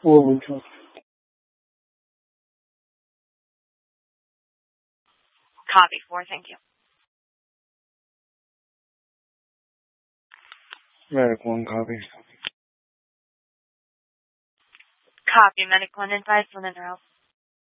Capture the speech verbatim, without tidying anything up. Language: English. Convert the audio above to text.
four will come. Copy, four, thank you. Medic one, copy. Copy, medic one, advise one in the house.